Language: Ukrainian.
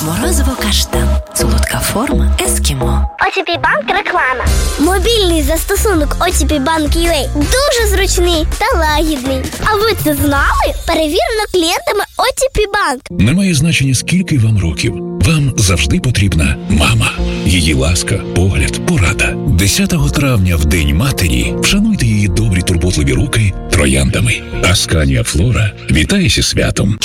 Морозиво-каштан. Солодка форма ескімо. OTP Bank реклама. Мобільний застосунок OTP Bank UA дуже зручний та лагідний. А ви це знали? Перевірено клієнтами OTP Bank. Немає значення, скільки вам років. Вам завжди потрібна мама. Її ласка, погляд, порада. 10 травня, в День матері, вшануйте її добрі турботливі руки трояндами. Асканія Флора вітає зі святом.